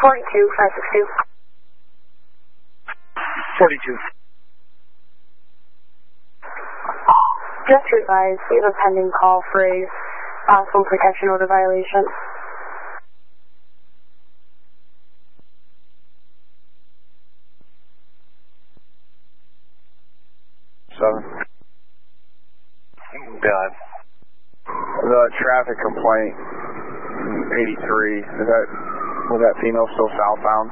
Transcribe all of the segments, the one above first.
42562. 42. Just to advise, we have a pending call for a possible protection order violation. God. The traffic complaint, 83, was that female still southbound?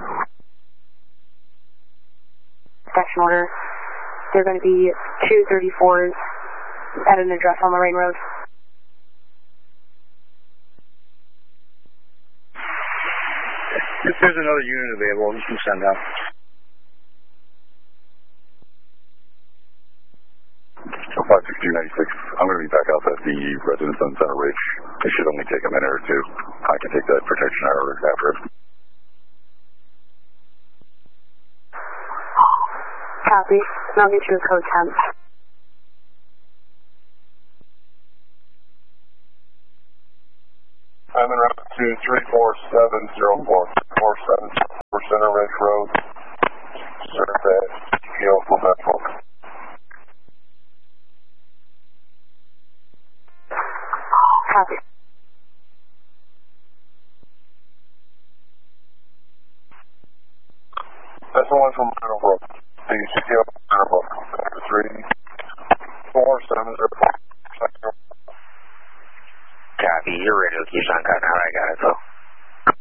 Protection order. There are going to be 234s at an address on Lorraine Road. If there's another unit available, you can send out. So 56296, I'm going to be back out at the residence on Center Ridge. It should only take a minute or two. I can take that protection order after it. Copy. I'll get you a code 10. I'm in route to 34704. 474 Center Ridge Road. Survey, PO for Metro. Copy. That's the one from Meadowbrook. The CTO Meadowbrook. 34704. Copy. Your radio keeps on cutting out. I got it, though.